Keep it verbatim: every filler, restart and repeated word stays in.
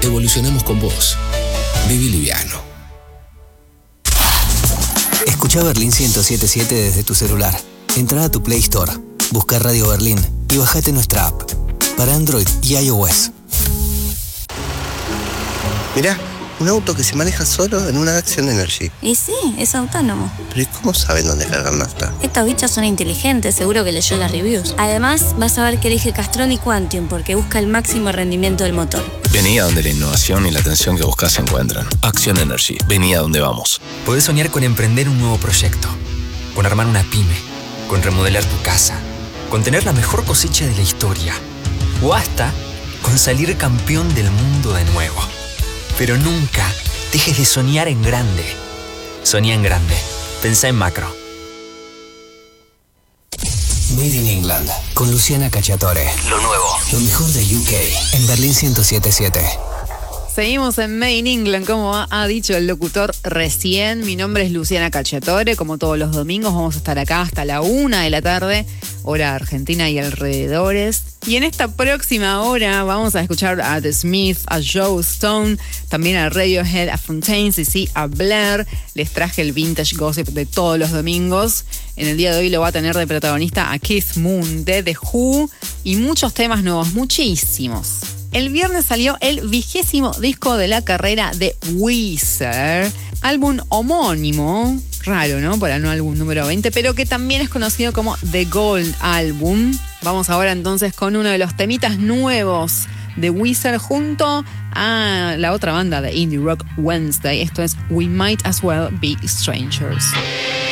Evolucionamos con vos. Viví liviano. Escucha Berlín ciento siete punto siete desde tu celular. Entra a tu Play Store, busca Radio Berlín y bajate nuestra app para Android y iOS. Mirá, un auto que se maneja solo en una Action Energy. Y sí, es autónomo. ¿Pero y cómo saben dónde cargar nafta? Estos bichos son inteligentes, seguro que leyó las reviews. Además, vas a ver que elige Castrol y Quantium porque busca el máximo rendimiento del motor. Vení a donde la innovación y la atención que buscas se encuentran. Action Energy, vení a donde vamos. Podés soñar con emprender un nuevo proyecto, con armar una pyme, con remodelar tu casa, con tener la mejor cosecha de la historia, o hasta con salir campeón del mundo de nuevo. Pero nunca dejes de soñar en grande. Soñá en grande. Pensá en macro. Made in England, con Luciana Cacciatore. Lo nuevo, lo mejor de U K, en Berlín ciento siete punto siete. Seguimos en Made in England, como ha dicho el locutor recién. Mi nombre es Luciana Cacciatore. Como todos los domingos vamos a estar acá hasta la una de la tarde, hora Argentina y alrededores. Y en esta próxima hora vamos a escuchar a The Smiths, a Joe Stone, también a Radiohead, a Fontaines y sí, a Blair. Les traje el vintage gossip de todos los domingos. En el día de hoy lo va a tener de protagonista a Keith Moon de The Who y muchos temas nuevos, muchísimos. El viernes salió el vigésimo disco de la carrera de Weezer, álbum homónimo, raro, ¿no? Para no álbum número veinte, pero que también es conocido como The Gold Album. Vamos ahora entonces con uno de los temitas nuevos de Weezer junto a la otra banda de indie rock Wednesday. Esto es We Might As Well Be Strangers.